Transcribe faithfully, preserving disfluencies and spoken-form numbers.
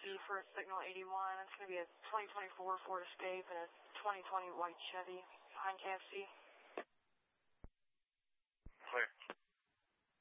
B for signal eighty-one. It's going to be a twenty twenty-four Ford Escape and a twenty twenty white Chevy behind K F C. Clear.